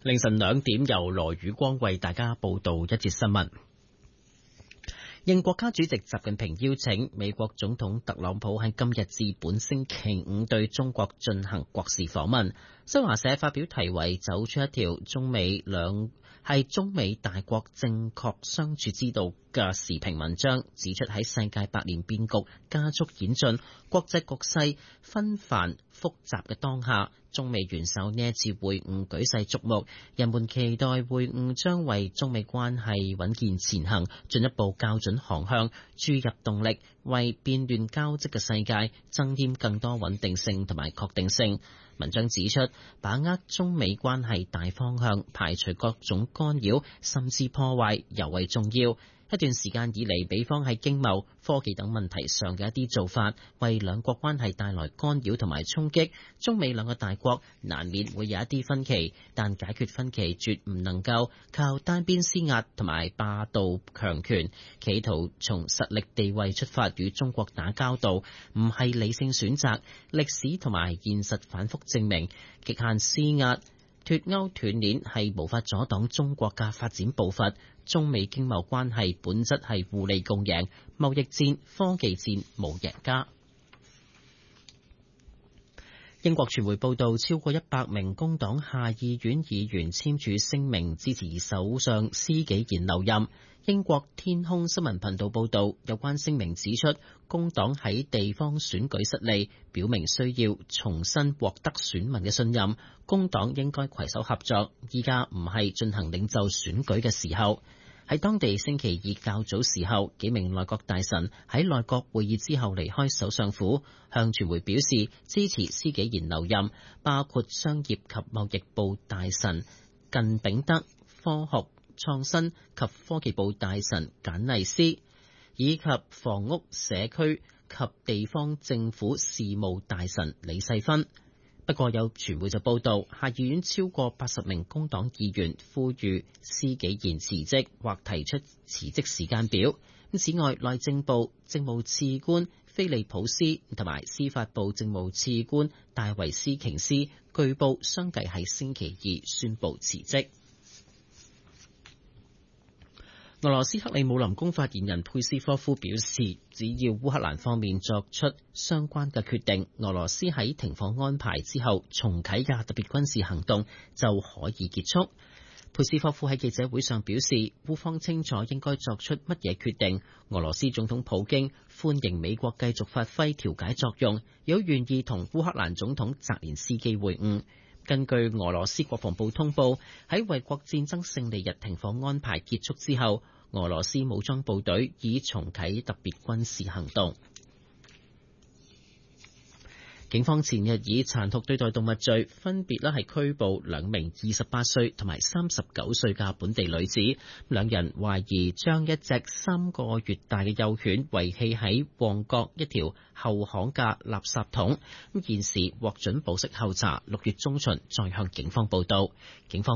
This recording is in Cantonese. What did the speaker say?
凌晨2點，由羅宇光為大家報道一節新聞。應國家主席習近平邀請，美國總統特朗普喺今日至本星期五對中國進行國事訪問。新華社發表題為《走出一條中美大國正確相處之道》嘅時評文章，指出喺世界百年變局加速演進、國際局勢紛繁複雜嘅當下，中美元首呢一次會晤舉世矚目，人們期待會晤將為中美關係穩健前行進一步校準航向，注入動力，為變亂交織嘅世界增添更多穩定性同埋確定性。文章指出，把握中美關係大方向，排除各種干擾甚至破壞，尤為重要。一段時間以嚟，美方喺經貿、科技等問題上嘅一啲做法，為兩國關係帶來干擾同埋衝擊。中美兩個大國難免會有一啲分歧，但解決分歧絕唔能夠靠單邊施壓同埋霸道強權，企圖從實力地位出發與中國打交道，唔係理性選擇。歷史同埋現實反覆證明，極限施壓、脫鈎斷鏈係無法阻擋中國嘅發展步伐。中美經貿關係本質係互利共贏，貿易戰、科技戰冇贏家。英國傳媒報道，超過100名工黨下議院議員簽署聲明支持首相施紀賢留任。英國天空新聞頻道報道，有關聲明指出，工黨喺地方選舉失利，表明需要重新獲得選民嘅信任。工黨應該攜手合作，依家唔係進行領袖選舉嘅時候。喺當地星期二較早時候，幾名內閣大臣喺內閣會議之後離開首相府，向傳媒表示支持施紀賢留任，包括商業及貿易部大臣近炳德、科學創新及科技部大臣簡麗斯，以及房屋、社區及地方政府事務大臣李世芬。不過有傳媒就報道，下議院超過80名工黨議員呼籲施紀賢辭職或提出辭職時間表。此外，內政部政務次官菲利普斯同埋司法部政務次官戴維斯瓊斯據報相繼喺星期二宣布辭職。俄羅斯克里姆林宮發言人佩斯科夫表示，只要烏克蘭方面作出相關嘅決定，俄羅斯喺停火安排之後重啟嘅特別軍事行動就可以結束。佩斯科夫喺記者會上表示，烏方清楚應該作出乜嘢決定。俄羅斯總統普京歡迎美國繼續發揮調解作用，有願意同烏克蘭總統澤連斯基會晤。根據俄羅斯國防部通報，喺衛國戰爭勝利日停火安排結束之後，俄羅斯武裝部隊已重啟特別軍事行動。警方前日以殘酷對待動物罪分別係拘捕2名28歲同埋39歲嘅本地女子，兩人懷疑將一隻3個月大嘅幼犬遺棄喺旺角一條後巷嘅垃圾桶。現時獲准保釋候查，6月中旬再向警方報到。警方